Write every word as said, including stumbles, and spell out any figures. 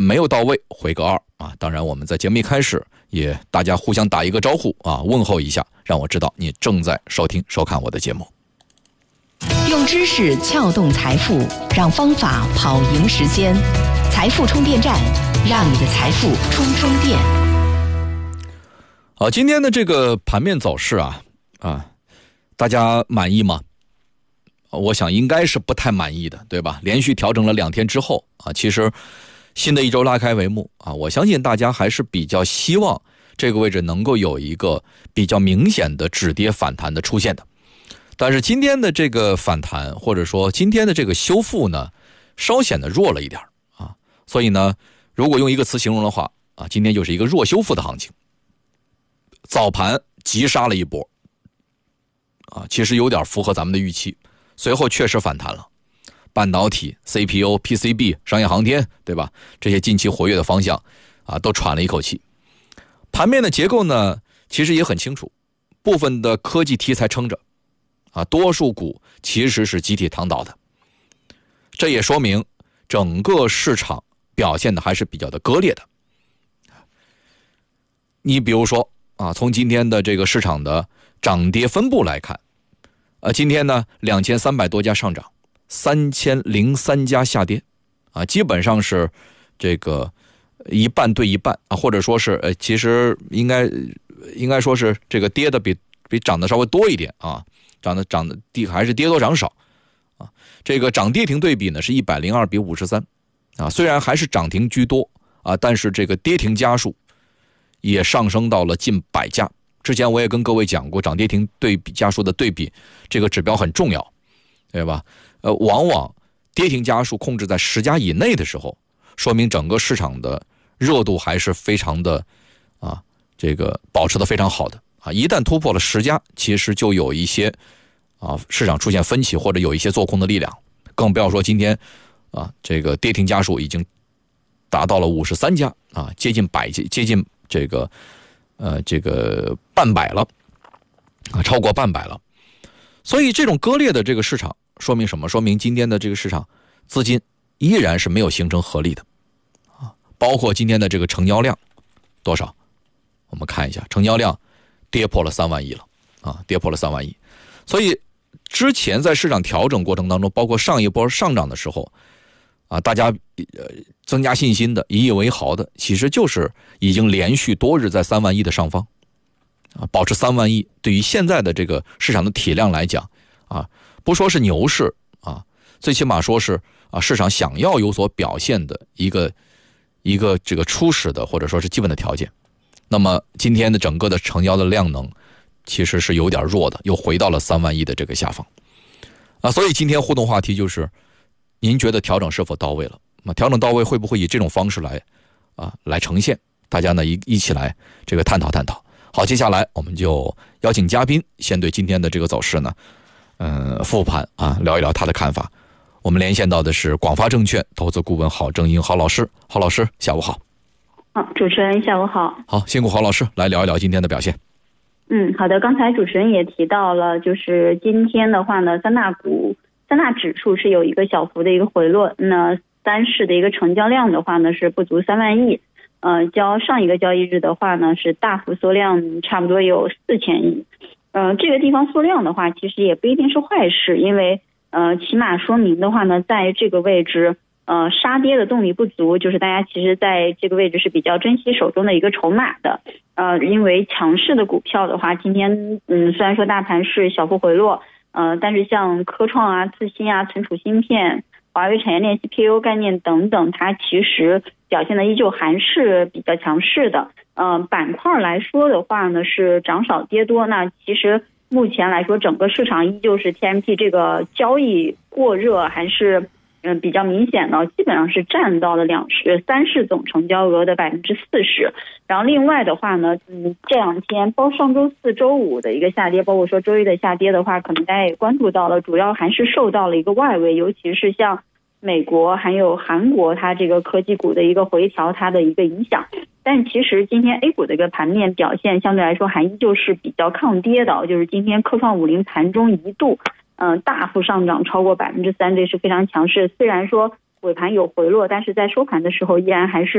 没有到位回个二啊。当然我们在节目一开始也大家互相打一个招呼啊，问候一下，让我知道你正在收听收看我的节目。 用知识撬动财富，让方法跑赢时间。财富充电站，让你的财富充充电。 好，今天的这个盘面走势啊啊，大家满意吗？我想应该是不太满意的，对吧？连续调整了两天之后啊，其实新的一周拉开帷幕啊，我相信大家还是比较希望这个位置能够有一个比较明显的止跌反弹的出现的。但是今天的这个反弹，或者说今天的这个修复呢，稍显得弱了一点啊。所以呢，如果用一个词形容的话啊，今天就是一个弱修复的行情。早盘急杀了一波啊，其实有点符合咱们的预期，随后确实反弹了。半导体、C P U、P C B、商业航天，对吧？这些近期活跃的方向啊，都喘了一口气。盘面的结构呢，其实也很清楚，部分的科技题材撑着啊，多数股其实是集体躺倒的。这也说明整个市场表现的还是比较的割裂的。你比如说啊，从今天的这个市场的涨跌分布来看，呃，今天呢两千三百多家上涨，三千零三家下跌，啊，基本上是这个一半对一半啊，或者说是呃，其实应该应该说是这个跌的比比涨的稍微多一点啊。涨的涨的低还是跌多涨少啊？这个涨跌停对比呢是一百零二比五十三啊，虽然还是涨停居多啊，但是这个跌停家数也上升到了近百家。之前我也跟各位讲过，涨跌停对比家数的对比这个指标很重要，对吧？呃，往往跌停家数控制在十家以内的时候，说明整个市场的热度还是非常的啊，这个保持的非常好的。啊，一旦突破了十家，其实就有一些啊市场出现分歧，或者有一些做空的力量，更不要说今天啊这个跌停家数已经达到了五十三家啊，接近百接近这个呃这个半百了啊，超过半百了。所以这种割裂的这个市场说明什么？说明今天的这个市场资金依然是没有形成合力的啊，包括今天的这个成交量多少，我们看一下，成交量跌破了三万亿了啊，跌破了三万亿。所以之前在市场调整过程当中，包括上一波上涨的时候啊，大家呃增加信心的、引以为豪的，其实就是已经连续多日在三万亿的上方啊，保持三万亿。对于现在的这个市场的体量来讲啊，不说是牛市啊，最起码说是啊市场想要有所表现的一个一个这个初始的或者说是基本的条件。那么今天的整个的成交的量能其实是有点弱的，又回到了三万亿的这个下方啊。所以今天互动话题就是，您觉得调整是否到位了？那调整到位会不会以这种方式来啊来呈现？大家呢一一起来这个探讨探讨。好，接下来我们就邀请嘉宾先对今天的这个走势呢，嗯、呃，复盘啊，聊一聊他的看法。我们连线到的是广发证券投资顾问郝正英郝老师，郝老师下午好。 好，主持人下午好。 好，辛苦郝老师来聊一聊今天的表现。 嗯，好的。刚才主持人也提到了，就是今天的话呢，三大股、三大指数是有一个小幅的一个回落。那三市的一个成交量的话呢是不足三万亿，呃，较上一个交易日的话呢是大幅缩量，差不多有四千亿。呃，这个地方缩量的话，其实也不一定是坏事，因为呃，起码说明的话呢，在这个位置。呃，杀跌的动力不足，就是大家其实在这个位置是比较珍惜手中的一个筹码的。呃，因为强势的股票的话，今天嗯，虽然说大盘是小幅回落，呃，但是像科创啊、次新啊、存储芯片、华为产业链 C P U 概念等等，它其实表现的依旧还是比较强势的。呃，板块来说的话呢，是涨少跌多。那其实目前来说，整个市场依旧是 T M T 这个交易过热，还是嗯，比较明显的，基本上是占到了两市、三市总成交额的百分之四十。然后另外的话呢，嗯，这两天包括上周四周五的一个下跌，包括说周一的下跌的话，可能大家也关注到了，主要还是受到了一个外围，尤其是像美国还有韩国它这个科技股的一个回调，它的一个影响。但其实今天 A 股的一个盘面表现相对来说还依旧是比较抗跌的，就是今天科创五零盘中一度嗯、呃、大幅上涨超过百分之三，这是非常强势。虽然说尾盘有回落，但是在收盘的时候依然还是